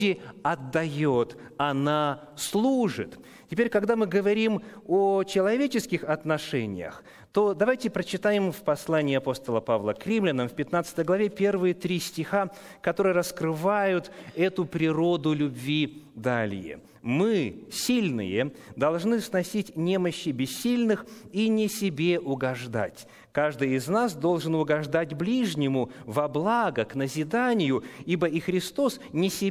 отдает, она служит. Теперь, когда мы говорим о человеческих отношениях, то давайте прочитаем в послании апостола Павла к римлянам в 15 главе первые 3 стиха, которые раскрывают эту природу любви далее. «Мы, сильные, должны сносить немощи бессильных и не себе угождать. Каждый из нас должен угождать ближнему во благо, к назиданию, ибо и Христос не себе